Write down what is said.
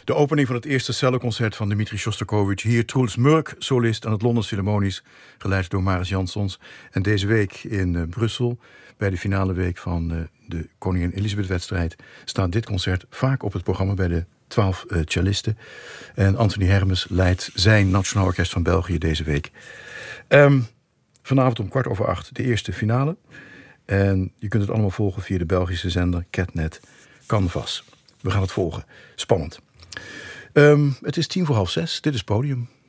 De opening van het eerste celloconcert van Dmitri Shostakovich. Hier Truls Murk, solist aan het Londens Philharmonisch, geleid door Maris Jansons. En deze week in Brussel, bij de finale week van de Koningin Elisabeth-wedstrijd, staat dit concert vaak op het programma bij de 12 cellisten. En Anthony Hermes leidt zijn Nationaal Orkest van België deze week. Vanavond om 7:15 de eerste finale. En je kunt het allemaal volgen via de Belgische zender Catnet Canvas. We gaan het volgen. Spannend. Het is 6:10. Dit is Podium.